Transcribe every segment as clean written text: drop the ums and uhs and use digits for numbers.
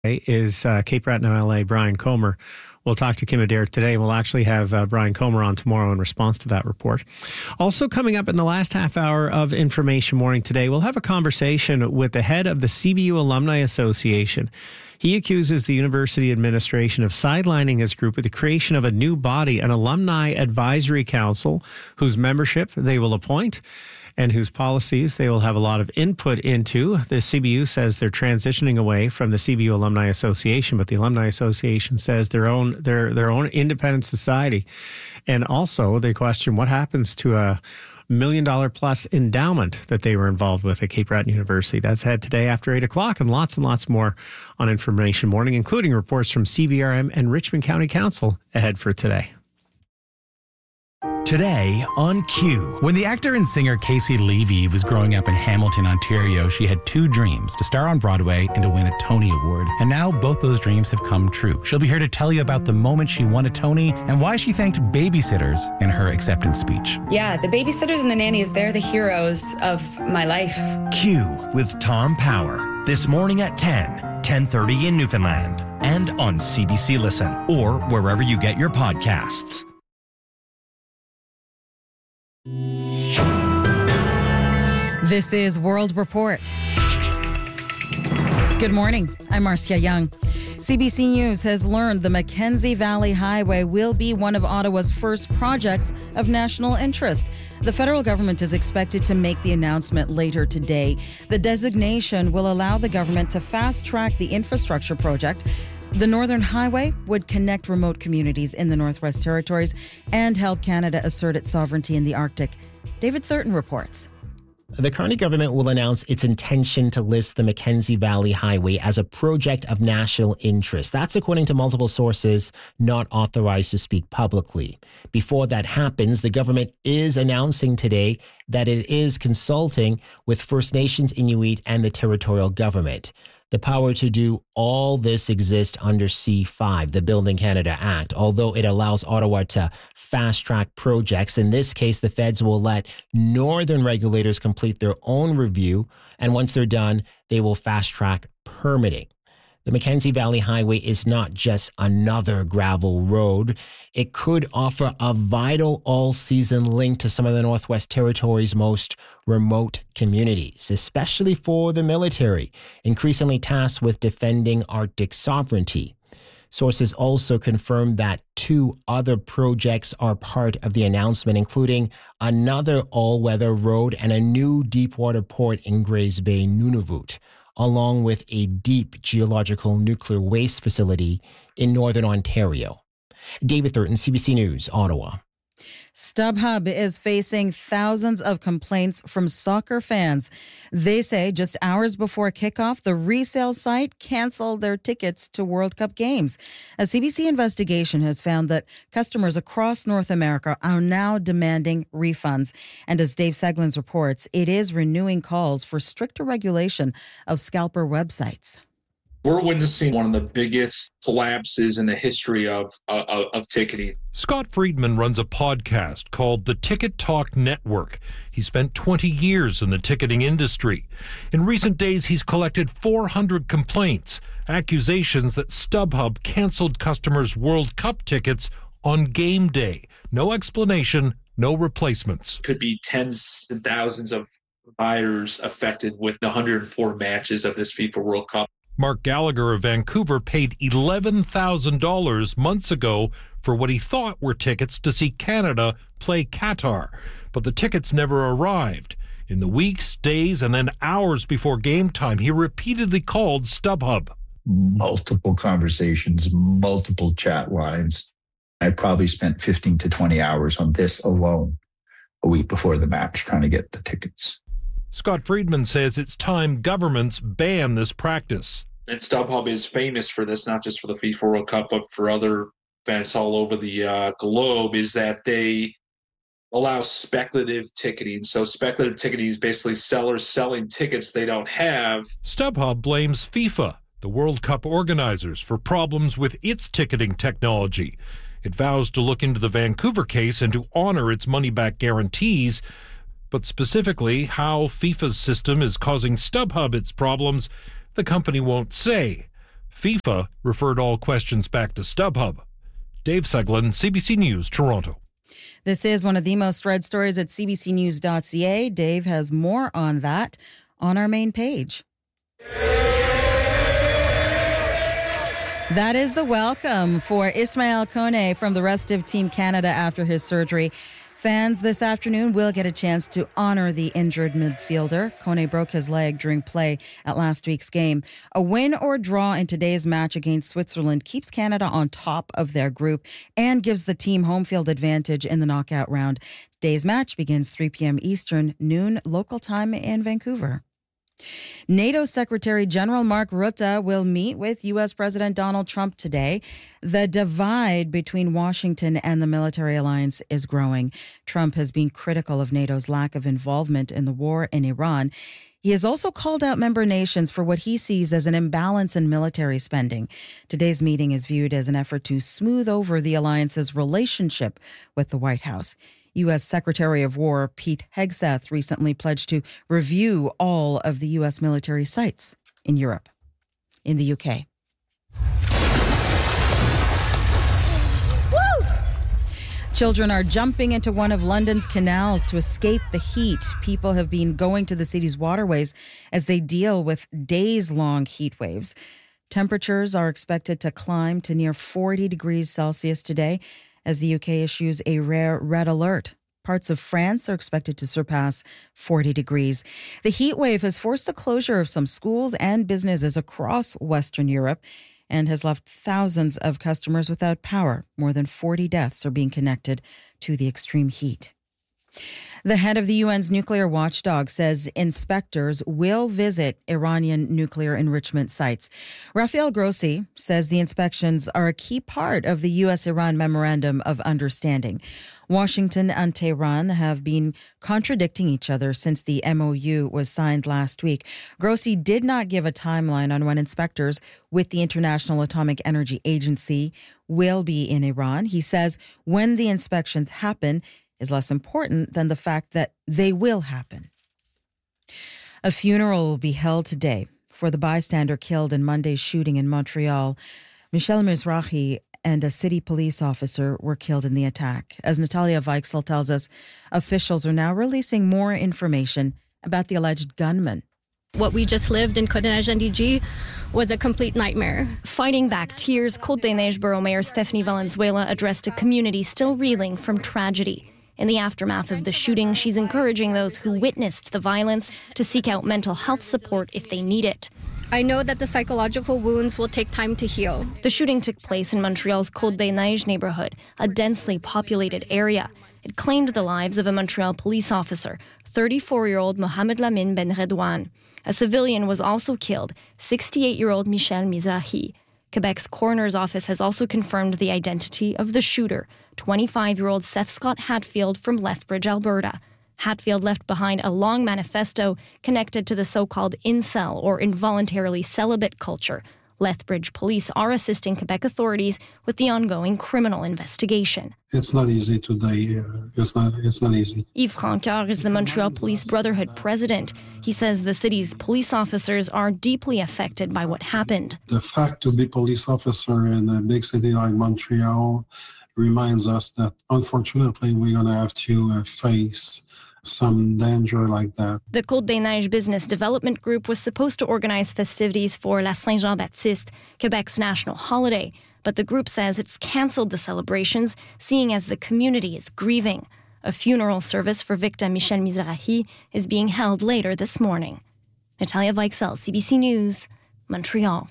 is Cape Breton MLA Brian Comer. We'll talk to Kim Adair today. We'll actually have Brian Comer on tomorrow in response to that report. Also coming up in the last half hour of Information Morning today, we'll have a conversation with the head of the CBU Alumni Association. He accuses the university administration of sidelining his group with the creation of a new body, an Alumni Advisory Council, whose membership they will appoint and whose policies they will have a lot of input into. The CBU says they're transitioning away from the CBU Alumni Association, but the Alumni Association says their own independent society. And also they question what happens to a $1 million plus endowment that they were involved with at Cape Breton University. That's ahead today after 8 o'clock, and lots more on Information Morning, including reports from CBRM and Richmond County Council ahead for today. Today on Q. When the actor and singer Casey Levy was growing up in Hamilton, Ontario, she had two dreams: to star on Broadway and to win a Tony Award. And now both those dreams have come true. She'll be here to tell you about the moment she won a Tony and why she thanked babysitters in her acceptance speech. Yeah, the babysitters and the nannies, they're the heroes of my life. Q with Tom Power. This morning at 10:30 in Newfoundland. And on CBC Listen or wherever you get your podcasts. This is World Report. Good morning. I'm Marcia Young. CBC News has learned the Mackenzie Valley Highway will be one of Ottawa's first projects of national interest. The federal government is expected to make the announcement later today. The designation will allow the government to fast-track the infrastructure project. The Northern Highway would connect remote communities in the Northwest Territories and help Canada assert its sovereignty in the Arctic. David Thurton reports. The Carney government will announce its intention to list the Mackenzie Valley Highway as a project of national interest. That's according to multiple sources not authorized to speak publicly. Before that happens, the government is announcing today that it is consulting with First Nations, Inuit, and the territorial government. The power to do all this exists under C5, the Building Canada Act, although it allows Ottawa to fast-track projects. In this case, the feds will let northern regulators complete their own review, and once they're done, they will fast-track permitting. The Mackenzie Valley Highway is not just another gravel road. It could offer a vital all-season link to some of the Northwest Territories' most remote communities, especially for the military, increasingly tasked with defending Arctic sovereignty. Sources also confirmed that two other projects are part of the announcement, including another all-weather road and a new deepwater port in Grays Bay, Nunavut, along with a deep geological nuclear waste facility in northern Ontario. David Thurton, CBC News, Ottawa. StubHub is facing thousands of complaints from soccer fans. They say just hours before kickoff, the resale site canceled their tickets to World Cup games. A CBC investigation has found that customers across North America are now demanding refunds. And as Dave Seglins reports, it is renewing calls for stricter regulation of scalper websites. We're witnessing one of the biggest collapses in the history of ticketing. Scott Friedman runs a podcast called the Ticket Talk Network. He spent 20 years in the ticketing industry. In recent days, he's collected 400 complaints, accusations that StubHub canceled customers' World Cup tickets on game day. No explanation, no replacements. Could be tens and thousands of buyers affected with the 104 matches of this FIFA World Cup. Mark Gallagher of Vancouver paid $11,000 months ago for what he thought were tickets to see Canada play Qatar, but the tickets never arrived. In the weeks, days, and then hours before game time, he repeatedly called StubHub. Multiple conversations, multiple chat lines. I probably spent 15 to 20 hours on this alone a week before the match trying to get the tickets. Scott Friedman says it's time governments ban this practice. And StubHub is famous for this, not just for the FIFA World Cup, but for other events all over the globe, is that they allow speculative ticketing. So speculative ticketing is basically sellers selling tickets they don't have. StubHub blames FIFA, the World Cup organizers, for problems with its ticketing technology. It vows to look into the Vancouver case and to honor its money-back guarantees. But specifically how FIFA's system is causing StubHub its problems, the company won't say. FIFA referred all questions back to StubHub. Dave Seglin, CBC News, Toronto. This is one of the most read stories at cbcnews.ca. Dave has more on that on our main page. That is the welcome for Ismail Kone from the rest of Team Canada after his surgery. Fans this afternoon will get a chance to honor the injured midfielder. Kone broke his leg during play at last week's game. A win or draw in today's match against Switzerland keeps Canada on top of their group and gives the team home field advantage in the knockout round. Today's match begins 3 p.m. Eastern, noon local time in Vancouver. NATO Secretary General Mark Rutte will meet with U.S. President Donald Trump today. The divide between Washington and the military alliance is growing. Trump has been critical of NATO's lack of involvement in the war in Iran. He has also called out member nations for what he sees as an imbalance in military spending. Today's meeting is viewed as an effort to smooth over the alliance's relationship with the White House. U.S. Secretary of War Pete Hegseth recently pledged to review all of the U.S. military sites in Europe, in the UK. Woo! Children are jumping into one of London's canals to escape the heat. People have been going to the city's waterways as they deal with days-long heat waves. Temperatures are expected to climb to near 40 degrees Celsius today, as the UK issues a rare red alert. Parts of France are expected to surpass 40 degrees. The heat wave has forced the closure of some schools and businesses across Western Europe and has left thousands of customers without power. More than 40 deaths are being connected to the extreme heat. The head of the UN's nuclear watchdog says inspectors will visit Iranian nuclear enrichment sites. Rafael Grossi says the inspections are a key part of the U.S.-Iran Memorandum of Understanding. Washington and Tehran have been contradicting each other since the MOU was signed last week. Grossi did not give a timeline on when inspectors with the International Atomic Energy Agency will be in Iran. He says when the inspections happen is less important than the fact that they will happen. A funeral will be held today for the bystander killed in Monday's shooting in Montreal. Michel Mizrahi and a city police officer were killed in the attack. As Natalia Weichsel tells us, officials are now releasing more information about the alleged gunman. What we just lived in Côte-des-Neiges was a complete nightmare. Fighting back tears, Côte-des-Neiges Borough Mayor Stephanie Valenzuela addressed a community still reeling from tragedy. In the aftermath of the shooting, she's encouraging those who witnessed the violence to seek out mental health support if they need it. I know that the psychological wounds will take time to heal. The shooting took place in Montreal's Côte-des-Neiges neighborhood, a densely populated area. It claimed the lives of a Montreal police officer, 34-year-old Mohamed Lamine Ben Redouane. A civilian was also killed, 68-year-old Michel Mizrahi. Quebec's coroner's office has also confirmed the identity of the shooter, 25-year-old Seth Scott Hatfield from Lethbridge, Alberta. Hatfield left behind a long manifesto connected to the so-called incel or involuntarily celibate culture. Lethbridge police are assisting Quebec authorities with the ongoing criminal investigation. It's not easy today. It's not easy. Yves Francoeur is the Montreal Police Brotherhood president. He says the city's police officers are deeply affected by what happened. The fact to be police officer in a big city like Montreal reminds us that, unfortunately, we're going to have to face some danger like that. The Côte-des-Neiges Business Development Group was supposed to organize festivities for La Saint-Jean-Baptiste, Quebec's national holiday, but the group says it's canceled the celebrations, seeing as the community is grieving. A funeral service for victim Michel Mizrahi is being held later this morning. Natalia Weichsel, CBC News, Montreal.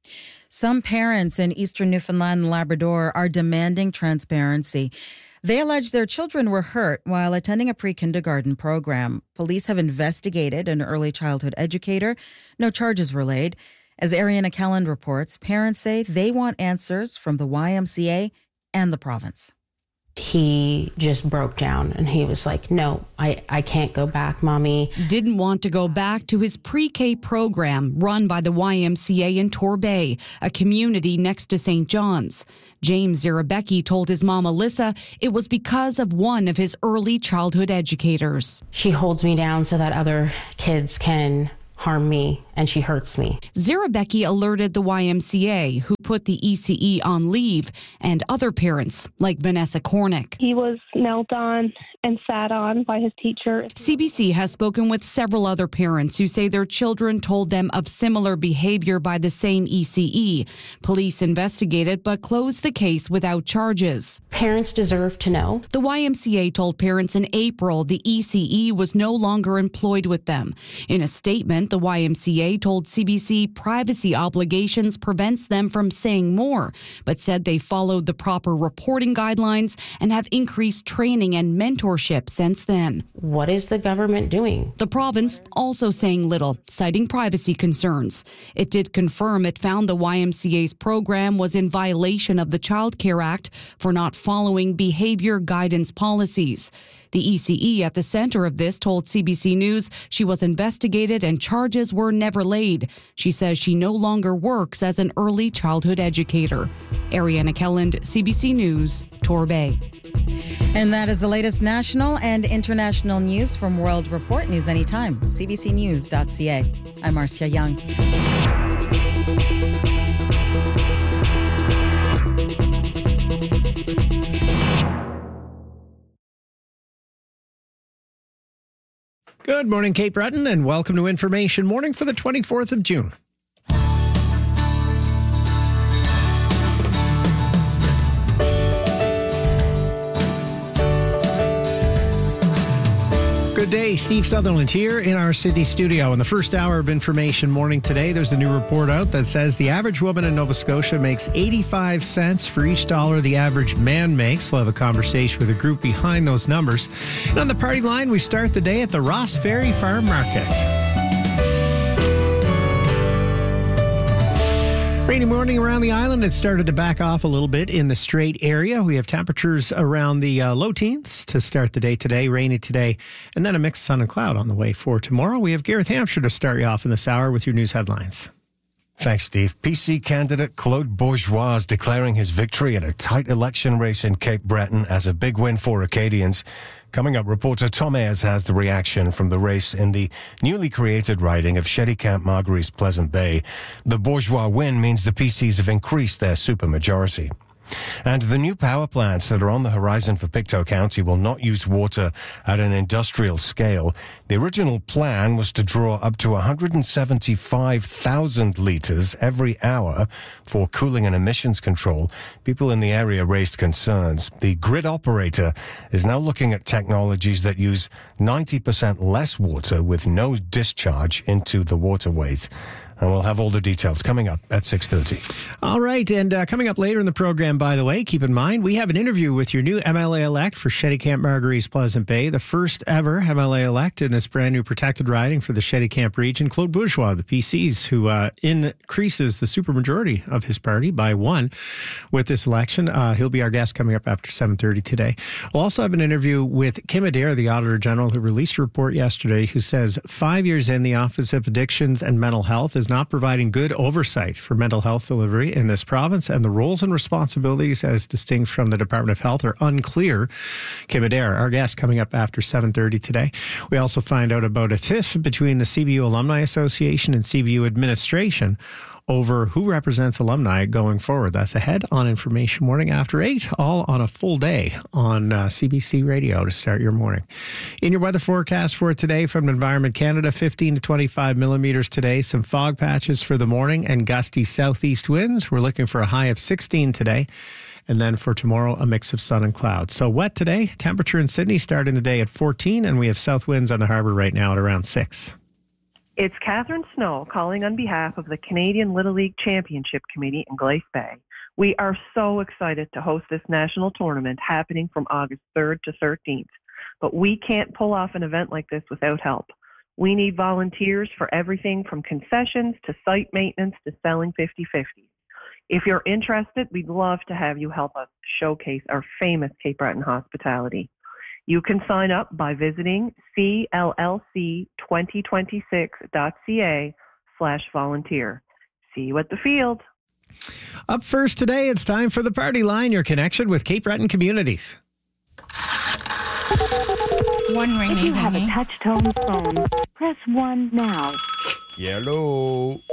Some parents in eastern Newfoundland and Labrador are demanding transparency. They allege their children were hurt while attending a pre-kindergarten program. Police have investigated an early childhood educator. No charges were laid. As Ariana Kelland reports, parents say they want answers from the YMCA and the province. He just broke down and he was like, no, I can't go back, Mommy. Didn't want to go back to his pre-K program run by the YMCA in Torbay, a community next to St. John's. James Zirabecki told his mom, Alyssa, it was because of one of his early childhood educators. She holds me down so that other kids can harm me and she hurts me. Zarabecki alerted the YMCA, who put the ECE on leave, and other parents like Vanessa Cornick. He was knelt on and sat on by his teacher. CBC has spoken with several other parents who say their children told them of similar behavior by the same ECE. Police investigated but closed the case without charges. Parents deserve to know. The YMCA told parents in April the ECE was no longer employed with them. In a statement, the YMCA told CBC privacy obligations prevents them from saying more, but said they followed the proper reporting guidelines and have increased training and mentorship since then. What is the government doing? The province also saying little, citing privacy concerns. It did confirm it found the YMCA's program was in violation of the Child Care Act for not following behavior guidance policies. The ECE at the center of this told CBC News she was investigated and charges were never laid. She says she no longer works as an early childhood educator. Ariana Kelland, CBC News, Torbay. And that is the latest national and international news from World Report. News anytime, cbcnews.ca. I'm Marcia Young. Good morning, Cape Breton, and welcome to Information Morning for the 24th of June. Good day. Steve Sutherland here in our Sydney studio. In the first hour of Information Morning today, there's a new report out that says the average woman in Nova Scotia makes 85 cents for each dollar the average man makes. We'll have a conversation with a group behind those numbers. And on the party line, we start the day at the Ross Ferry Farm Market. Rainy morning around the island. It started to back off a little bit in the Strait area. We have temperatures around the low teens to start the day today. Rainy today, and then a mix of sun and cloud on the way for tomorrow. We have Gareth Hampshire to start you off in this hour with your news headlines. Thanks, Steve. PC candidate Claude Bourgeois is declaring his victory in a tight election race in Cape Breton as a big win for Acadians. Coming up, reporter Tom Ayers has the reaction from the race in the newly created riding of Shetty Camp Margary's Pleasant Bay. The Bourgeois win means the PCs have increased their supermajority. And the new power plants that are on the horizon for Pictou County will not use water at an industrial scale. The original plan was to draw up to 175,000 litres every hour for cooling and emissions control. People in the area raised concerns. The grid operator is now looking at technologies that use 90% less water with no discharge into the waterways. And we'll have all the details coming up at 6:30. All right. And coming up later in the program, by the way, keep in mind, we have an interview with your new MLA-elect for Shetty Camp Margary's Pleasant Bay, the first ever MLA-elect in this brand new protected riding for the Shetty Camp region, Claude Bourgeois, the PCs, who increases the supermajority of his party by one with this election. He'll be our guest coming up after 7:30 today. We'll also have an interview with Kim Adair, the Auditor General, who released a report yesterday who says 5 years in, the Office of Addictions and Mental Health is not providing good oversight for mental health delivery in this province, and the roles and responsibilities as distinct from the Department of Health are unclear. Kim Adair, our guest, coming up after 7:30 today. We also find out about a tiff between the CBU Alumni Association and CBU administration over who represents alumni going forward. That's ahead on Information Morning after 8, all on a full day on CBC Radio to start your morning. In your weather forecast for today from Environment Canada, 15 to 25 millimeters today, some fog patches for the morning and gusty southeast winds. We're looking for a high of 16 today. And then for tomorrow, a mix of sun and clouds. So wet today, temperature in Sydney starting the day at 14, and we have south winds on the harbour right now at around 6. It's Catherine Snow calling on behalf of the Canadian Little League Championship Committee in Glace Bay. We are so excited to host this national tournament happening from August 3rd to 13th. But we can't pull off an event like this without help. We need volunteers for everything from concessions to site maintenance to selling 50/50. If you're interested, we'd love to have you help us showcase our famous Cape Breton hospitality. You can sign up by visiting cllc2026.ca/volunteer. See you at the field. Up first today, it's time for the Party Line, your connection with Cape Breton communities. One ring. If you have a touch-tone phone, press 1 now. Hello.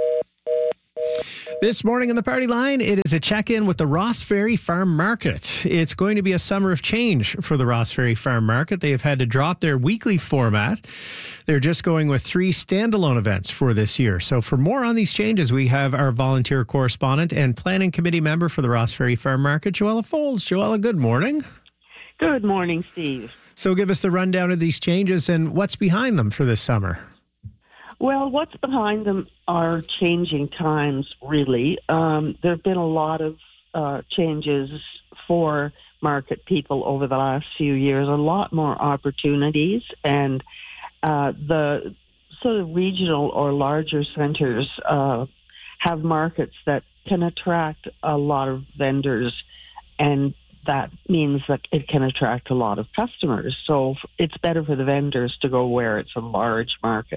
This morning on the party line, it is a check-in with the Ross Ferry Farm Market. It's going to be a summer of change for the Ross Ferry Farm Market. They have had to drop their weekly format. They're just going with 3 standalone events for this year. So for more on these changes, we have our volunteer correspondent and planning committee member for the Ross Ferry Farm Market, Joella Folds. Joella, good morning. Good morning, Steve. So give us the rundown of these changes and what's behind them for this summer. Well, what's behind them are changing times, really. There have been a lot of changes for market people over the last few years, a lot more opportunities, and the sort of regional or larger centers have markets that can attract a lot of vendors, and that means that it can attract a lot of customers. So it's better for the vendors to go where it's a large market.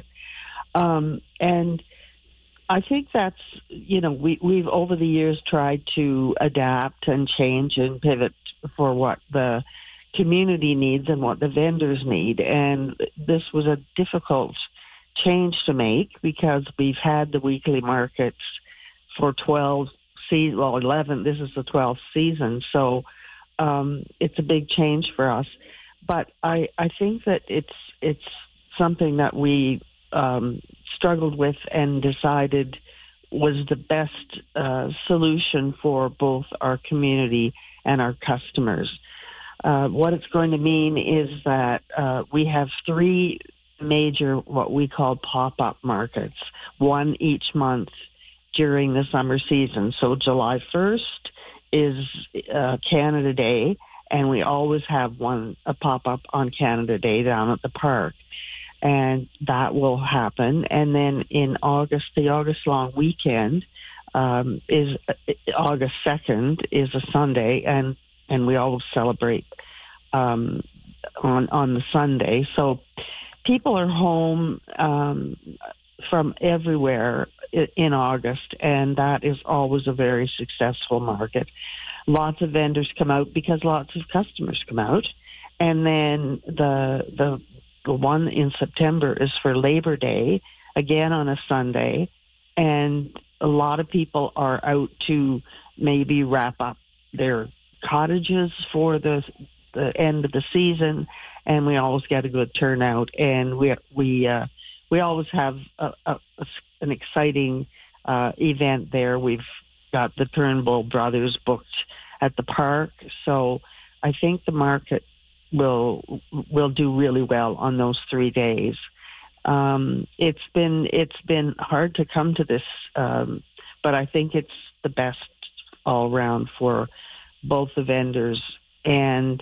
And I think that's, we've over the years tried to adapt and change and pivot for what the community needs and what the vendors need. And this was a difficult change to make because we've had the weekly markets for 11, this is the 12th season. So it's a big change for us. But I think that it's something that we struggled with and decided was the best solution for both our community and our customers. What it's going to mean is that we have 3 major, what we call pop-up markets, one each month during the summer season. So July 1st is Canada Day, and we always have a pop-up on Canada Day down at the park. And that will happen. And then in August, the August long weekend is August 2nd is a Sunday, and we always celebrate on the Sunday. So people are home from everywhere in August, and that is always a very successful market. Lots of vendors come out because lots of customers come out. And then the one in September is for Labor Day, again on a Sunday, and a lot of people are out to maybe wrap up their cottages for the end of the season, and we always get a good turnout. And we always have an exciting event there. We've got the Turnbull Brothers booked at the park, so I think the market will do really well on those 3 days. It's been hard to come to this, but I think it's the best all around for both the vendors and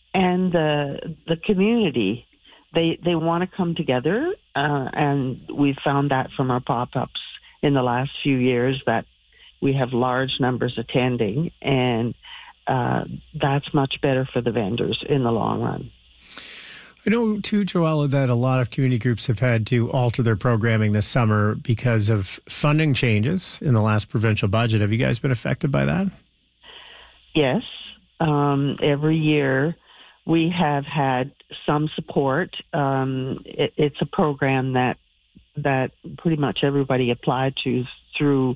the community. They want to come together, and we've found that from our pop-ups in the last few years that we have large numbers attending, and that's much better for the vendors in the long run. I know, too, Joella, that a lot of community groups have had to alter their programming this summer because of funding changes in the last provincial budget. Have you guys been affected by that? Yes. Every year we have had some support. It's a program that pretty much everybody applied to through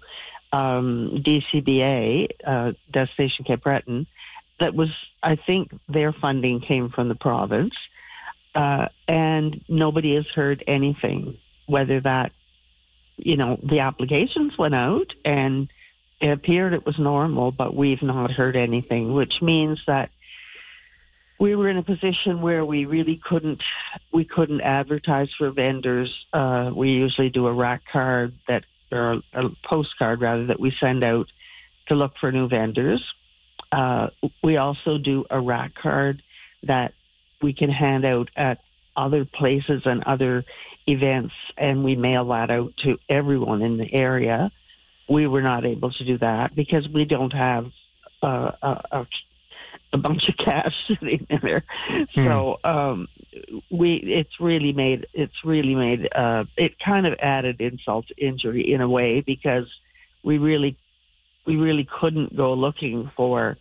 DCBA, Destination Cape Breton. That was, I think, their funding came from the province, and nobody has heard anything. Whether that, the applications went out and it appeared it was normal, but we've not heard anything, which means that we were in a position where we really couldn't advertise for vendors. We usually do a rack card or a postcard rather, that we send out to look for new vendors. We also do a rack card that we can hand out at other places and other events, and we mail that out to everyone in the area. We were not able to do that because we don't have a bunch of cash sitting in there. So it's really made it kind of added insult to injury in a way, because we really couldn't go looking for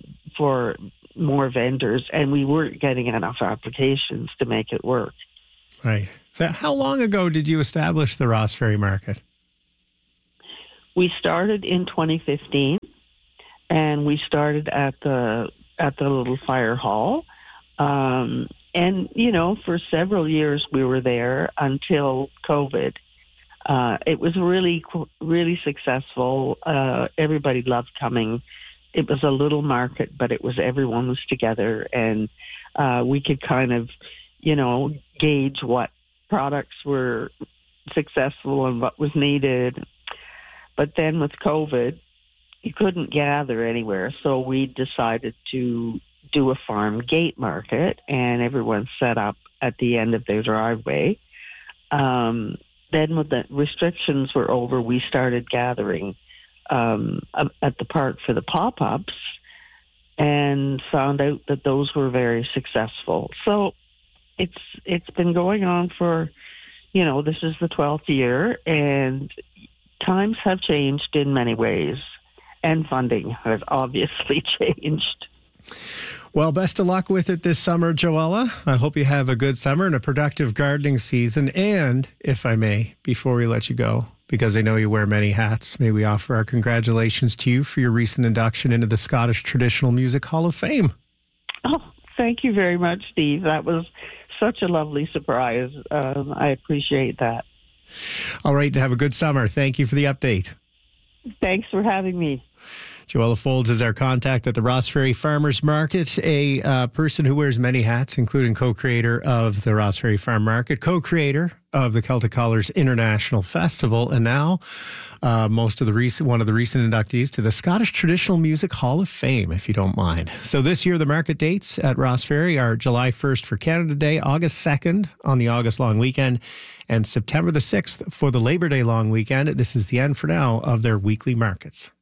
more vendors, and we weren't getting enough applications to make it work. Right. So how long ago did you establish the Ross Ferry Market? We started in 2015, and we started at the little fire hall. And, you know, for several years we were there until COVID. It was really successful. Everybody loved coming. It was a little market, but everyone was together, and we could kind of, you know, gauge what products were successful and what was needed. But then with COVID, you couldn't gather anywhere, so we decided to do a farm gate market, and everyone set up at the end of their driveway. Then when the restrictions were over, we started gathering at the park for the pop-ups and found out that those were very successful. So it's been going on for, you know, this is the 12th year, and times have changed in many ways, and funding has obviously changed. Well, best of luck with it this summer, Joella. I hope you have a good summer and a productive gardening season. And, if I may, before we let you go, because I know you wear many hats, may we offer our congratulations to you for your recent induction into the Scottish Traditional Music Hall of Fame. Oh, thank you very much, Steve. That was such a lovely surprise. I appreciate that. All right, have a good summer. Thank you for the update. Thanks for having me. Joella Folds is our contact at the Ross Ferry Farmers Market, a person who wears many hats, including co-creator of the Ross Ferry Farm Market, co-creator of the Celtic Colours International Festival, and now one of the recent inductees to the Scottish Traditional Music Hall of Fame, if you don't mind. So this year, the market dates at Ross Ferry are July 1st for Canada Day, August 2nd on the August long weekend, and September the 6th for the Labor Day long weekend. This is the end for now of their weekly markets.